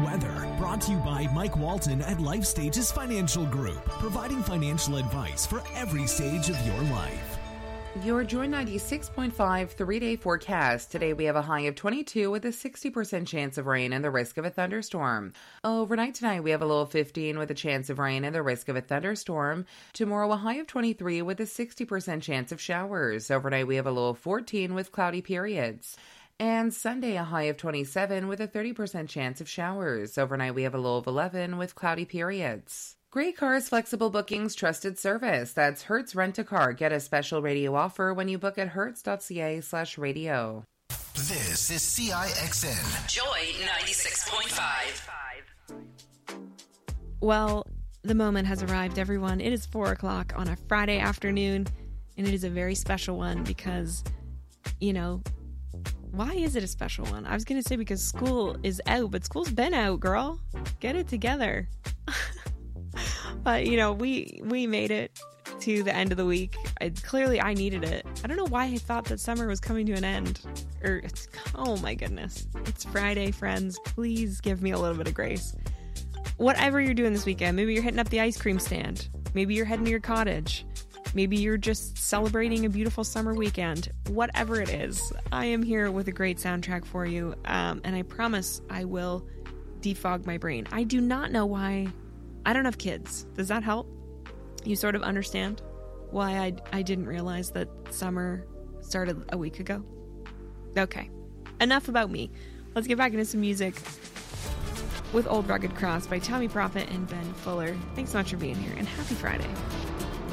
weather. Brought to you by Mike Walton at Life Stages Financial Group, providing financial advice for every stage of your life. Your Joy 96.5 3-day forecast. Today we have a high of 22 with a 60% chance of rain and the risk of a thunderstorm. Overnight tonight we have a low of 15 with a chance of rain and the risk of a thunderstorm. Tomorrow a high of 23 with a 60% chance of showers. Overnight we have a low of 14 with cloudy periods. And Sunday a high of 27 with a 30% chance of showers. Overnight we have a low of 11 with cloudy periods. Great Cars Flexible Bookings Trusted Service. That's Hertz Rent-A-Car. Get a special radio offer when you book at hertz.ca/radio. This is CIXN. Joy 96.5. Well, the moment has arrived, everyone. It is 4 o'clock on a Friday afternoon, and it is a very special one because, why is it a special one? I was going to say because school is out, but school's been out, girl. Get it together. But, we made it to the end of the week. Clearly, I needed it. I don't know why I thought that summer was coming to an end. Oh my goodness. It's Friday, friends. Please give me a little bit of grace. Whatever you're doing this weekend, maybe you're hitting up the ice cream stand. Maybe you're heading to your cottage. Maybe you're just celebrating a beautiful summer weekend. Whatever it is, I am here with a great soundtrack for you. And I promise I will defog my brain. I do not know why I don't have kids. Does that help? You sort of understand why I didn't realize that summer started a week ago? Okay. Enough about me. Let's get back into some music with Old Rugged Cross by Tommy Prophet and Ben Fuller. Thanks so much for being here, and happy Friday.